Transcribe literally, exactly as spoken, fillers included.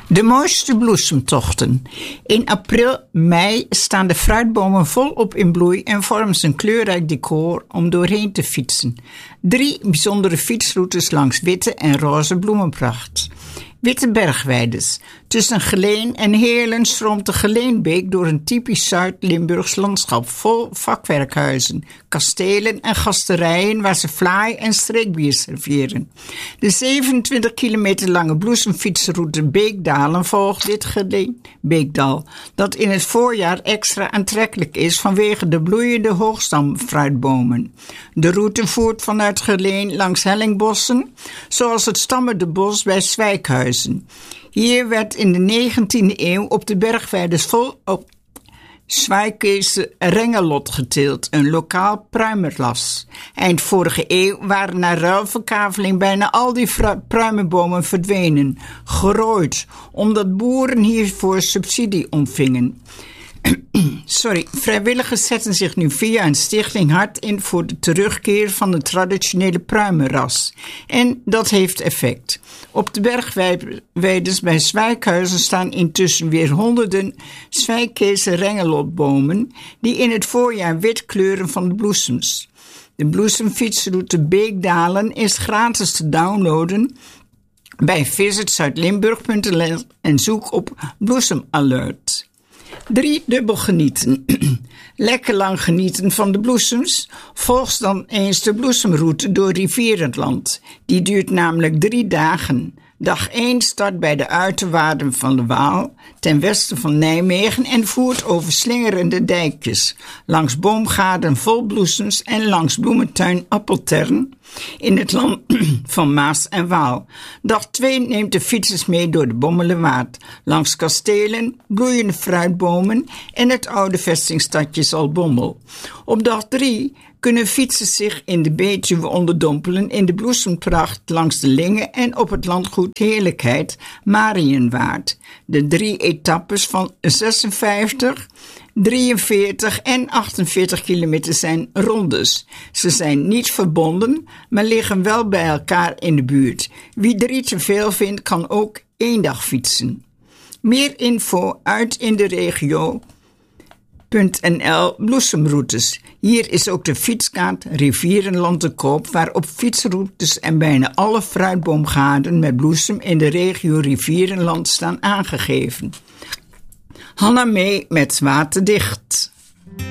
De mooiste bloesemtochten. In april, mei staan de fruitbomen volop in bloei en vormen ze een kleurrijk decor om doorheen te fietsen. Drie bijzondere fietsroutes langs witte en roze bloemenpracht. Witte bergweides. Tussen Geleen en Heerlen stroomt de Geleenbeek door een typisch Zuid-Limburgs landschap vol vakwerkhuizen, kastelen en gasterijen waar ze vlaai en streekbier serveren. De zevenentwintig kilometer lange bloesemfietsroute Beekdalen volgt dit Geleenbeekdal, dat in het voorjaar extra aantrekkelijk is vanwege de bloeiende hoogstamfruitbomen. De route voert vanuit Geleen langs hellingbossen, zoals het Stammerde Bos bij Zwijkhuizen. Hier werd in de negentiende eeuw op de bergweides vol op Zwijkese rengelot geteeld, een lokaal pruimenras. Eind vorige eeuw waren na ruilverkaveling bijna al die pruimenbomen verdwenen, gerooid, omdat boeren hiervoor subsidie ontvingen. Sorry, vrijwilligers zetten zich nu via een stichting hard in voor de terugkeer van de traditionele pruimenras. En dat heeft effect. Op de bergweides bij Zwijkhuizen staan intussen weer honderden Zwijkese rengelotbomen die in het voorjaar wit kleuren van de bloesems. De bloesemfietsroute Beekdalen is gratis te downloaden bij visit zuidlimburg punt n l en zoek op bloesemalert. Drie dubbel genieten. Lekker lang genieten van de bloesems. Volg dan eens de bloesemroute door Rivierenland. Die duurt namelijk drie dagen. Dag één start bij de uiterwaarden van de Waal, ten westen van Nijmegen en voert over slingerende dijkjes, langs boomgaarden vol bloesems en langs bloementuin Appeltern in het land van Maas en Waal. Dag twee neemt de fietsers mee door de Bommelerwaard, langs kastelen, bloeiende fruitbomen en het oude vestingstadje Zaltbommel. Op dag drie kunnen fietsers zich in de Betuwe onderdompelen in de bloesempracht langs de Linge en op het landgoed Heerlijkheid Mariënwaard. De drie etappes van zesenvijftig, drieënveertig en achtenveertig kilometer zijn rondes. Ze zijn niet verbonden, maar liggen wel bij elkaar in de buurt. Wie drie te veel vindt, kan ook één dag fietsen. Meer info uit in de regio. .nl bloesemroutes. Hier is ook de fietskaart Rivierenland te koop, waarop fietsroutes en bijna alle fruitboomgaarden met bloesem in de regio Rivierenland staan aangegeven. Hanna mee met Waterdicht.